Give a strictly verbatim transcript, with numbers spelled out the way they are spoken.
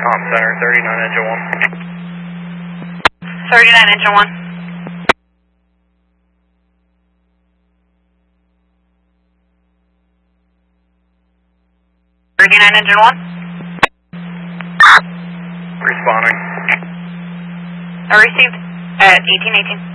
Com Center, thirty-nine engine one. thirty-nine engine one. thirty-nine engine one. Responding. I received at eighteen eighteen.